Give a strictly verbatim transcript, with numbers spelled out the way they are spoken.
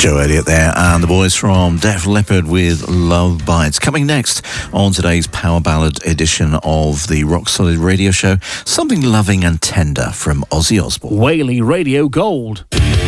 Joe Elliott there, and the boys from Def Leppard with Love Bites. Coming next on today's Power Ballad edition of the Rock Solid Radio Show, Something Loving and Tender from Ozzy Osbourne. Whaley Radio Gold.